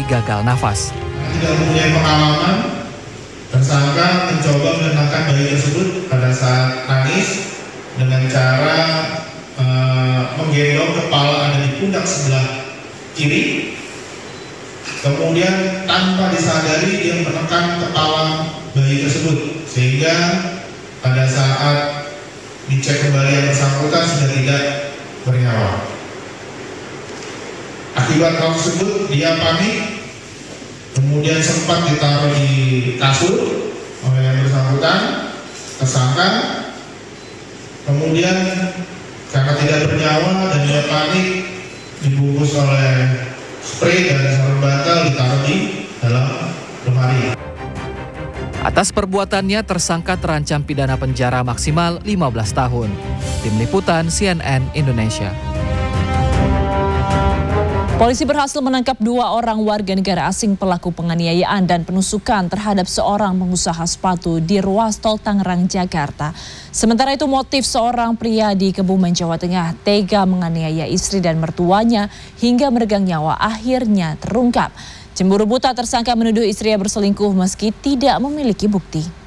mengalami gagal nafas. Tidak mempunyai pengalaman, tersangka mencoba menenangkan bayi tersebut pada saat nangis dengan cara menggendong kepala ada di pundak sebelah kiri. Kemudian tanpa disadari dia menekan kepala bayi tersebut sehingga pada saat dicek kembali yang bersangkutan sudah tidak bernyawa. Akibat hal tersebut dia panik, kemudian sempat ditaruh di kasur oleh yang bersangkutan, tersangka. Kemudian karena tidak bernyawa dan dia panik, dibungkus oleh spray dan sarung bantal ditaruh di dalam lemari. Atas perbuatannya, tersangka terancam pidana penjara maksimal 15 tahun. Tim Liputan CNN Indonesia. Polisi berhasil menangkap 2 orang warga negara asing pelaku penganiayaan dan penusukan terhadap seorang pengusaha sepatu di ruas tol Tangerang, Jakarta. Sementara itu motif seorang pria di Kebumen, Jawa Tengah tega menganiaya istri dan mertuanya hingga meregang nyawa akhirnya terungkap. Cemburu buta, tersangka menuduh istrinya berselingkuh meski tidak memiliki bukti.